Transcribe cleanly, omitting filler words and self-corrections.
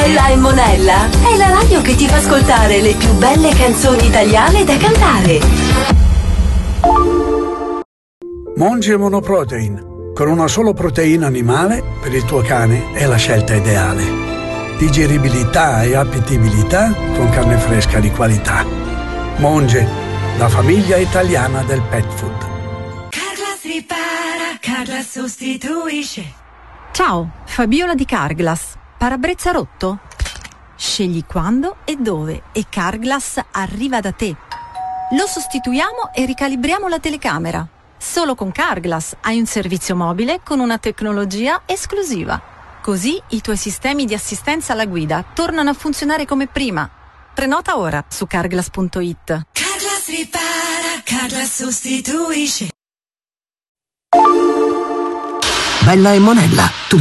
Bella e Monella è la radio che ti fa ascoltare le più belle canzoni italiane da cantare. Monge Monoprotein, con una sola proteina animale per il tuo cane è la scelta ideale. Digeribilità e appetibilità con carne fresca di qualità. Monge, la famiglia italiana del pet food. Carglass ripara, Carglass sostituisce. Ciao, Fabiola di Carglass. Parabrezza rotto? Scegli quando e dove e Carglass arriva da te. Lo sostituiamo e ricalibriamo la telecamera. Solo con Carglass hai un servizio mobile con una tecnologia esclusiva. Così i tuoi sistemi di assistenza alla guida tornano a funzionare come prima. Prenota ora su carglass.it. Carglass ripara, Carglass sostituisce. Bella e Monella,